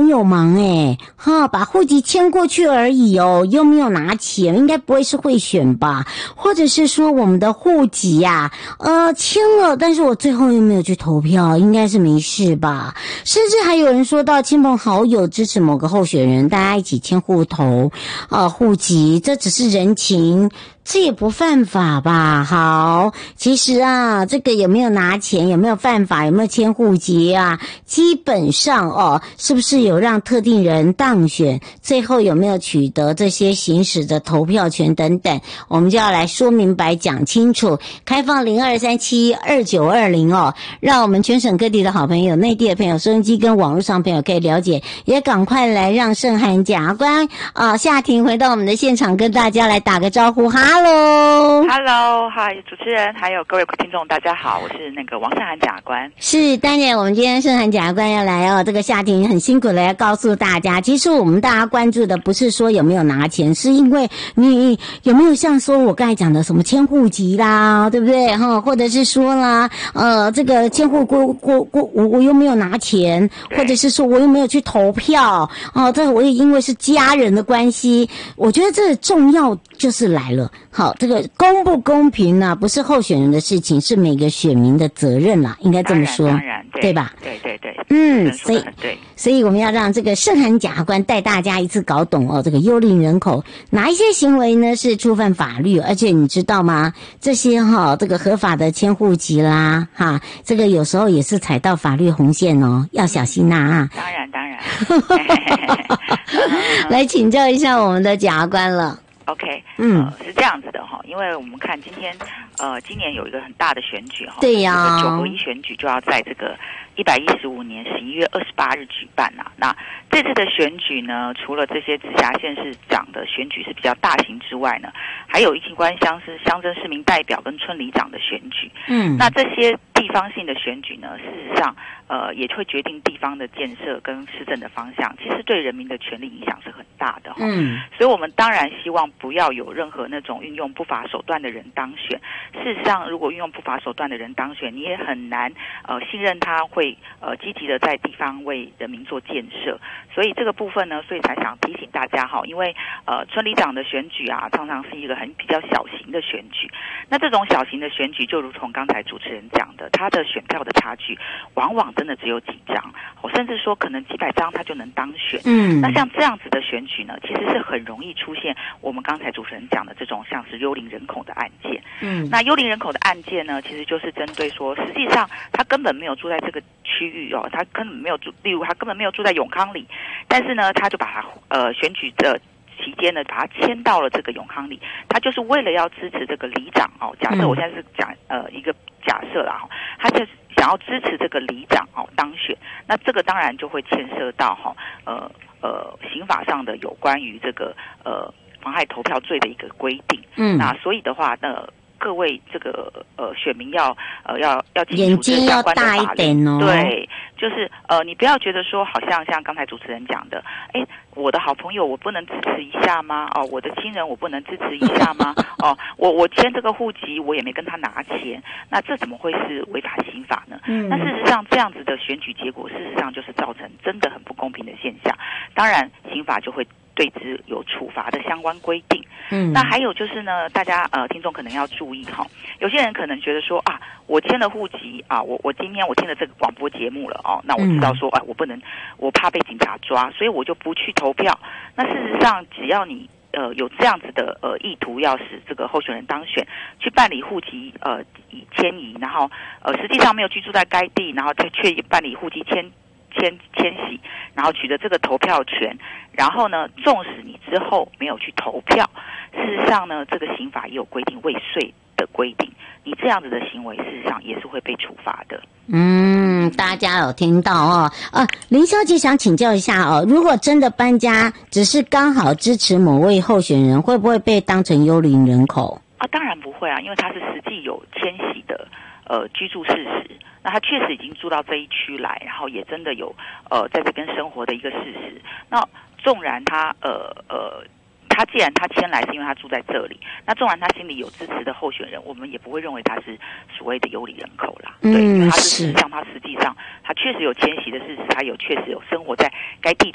很有忙把户籍迁过去而已哦，又没有拿钱，应该不会是贿选吧？或者是说我们的户籍呀，迁了，但是我最后又没有去投票，应该是没事吧？甚至还有人说到亲朋好友支持某个候选人，大家一起迁户头户籍，这只是人情。这也不犯法吧？好，其实这个有没有拿钱，有没有犯法，有没有迁户籍基本上是不是有让特定人当选，最后有没有取得这些行使的投票权等等，我们就要来说明白讲清楚。开放02372920让我们全省各地的好朋友、内地的朋友、收音机跟网络上朋友可以了解，也赶快来让盛涵检察官夏婷回到我们的现场，跟大家来打个招呼。 Hello， 嗨，主持人还有各位听众，大家好，我是那个王盛涵检察官。 是，当然我们今天盛涵检察官要来这个夏婷很辛苦的要告诉大家，其实我们大家关注的不是说有没有拿钱，是因为你有没有像说我刚才讲的什么迁户籍啦，对不对或者是说啦这个迁户我又没有拿钱，或者是说我又没有去投票这我也因为是家人的关系，我觉得这重要就是来了。好，这个公不公平呢，不是候选人的事情，是每个选民的责任啦，应该这么说， 当然， 对吧？ 对， 所以我们要让这个盛涵检察官带大家一次搞懂这个幽灵人口哪一些行为呢是触犯法律，而且你知道吗？这些这个合法的迁户籍啦，这个有时候也是踩到法律红线要小心当然， 来请教一下我们的检察官了。 OK， 是这样子的因为我们看今年有一个很大的选举对呀， 九合一选举就要在这个115年11月28日举办啦。那这次的选举呢，除了这些直辖县市长的选举是比较大型之外呢，还有一关乡是乡镇市民代表跟村里长的选举。那这些地方性的选举呢，事实上也会决定地方的建设跟施政的方向，其实对人民的权利影响是很大的所以我们当然希望不要有任何那种运用不法手段的人当选。事实上，如果运用不法手段的人当选，你也很难信任他会积极的在地方为人民做建设。所以这个部分呢，所以才想提醒大家因为村里长的选举常常是一个比较小型的选举。那这种小型的选举，就如同刚才主持人讲的，他的选票的差距往往真的只有几张，甚至说可能几百张他就能当选。那像这样子的选举呢，其实是很容易出现我们刚才主持人讲的这种像是幽灵人口的案件。那幽灵人口的案件呢，其实就是针对说，实际上他根本没有住在这个区域他根本没有住，例如他根本没有住在永康里，但是呢，他就把他选举的期间呢，把他迁到了这个永康里，他就是为了要支持这个里长假设我现在是讲一个假设啦他就想要支持这个里长当选，那这个当然就会牵涉到刑法上的有关于这个妨害投票罪的一个规定。那所以的话各位这个选民要眼睛要大一点对，就是你不要觉得说好像刚才主持人讲的，我的好朋友我不能支持一下吗？我的亲人我不能支持一下吗？我迁这个户籍我也没跟他拿钱，那这怎么会是违反刑法呢？那事实上这样子的选举结果，事实上就是造成真的很不公平的现象。当然刑法就会对之有处罚的相关规定。那还有就是呢，大家听众可能要注意有些人可能觉得说我迁了户籍我今天我听了这个广播节目了那我知道说我不能，我怕被警察抓，所以我就不去投票。那事实上只要你有这样子的意图要使这个候选人当选，去办理户籍迁移，然后实际上没有居住在该地，然后却办理户籍迁徙，然后取得这个投票权，然后呢，纵使你之后没有去投票，事实上呢，这个刑法也有规定未遂的规定，你这样子的行为，事实上也是会被处罚的。 大家有听到林小姐想请教一下如果真的搬家，只是刚好支持某位候选人，会不会被当成幽灵人口？ 当然不会因为他是实际有迁徙的居住事实。那他确实已经住到这一区来，然后也真的有在这边生活的一个事实。那纵然他既然他迁来是因为他住在这里，那纵然他心里有支持的候选人，我们也不会认为他是所谓的幽灵人口啦。对，因为他是事实上他实际上他确实有迁徙的事实，他确实有生活在该地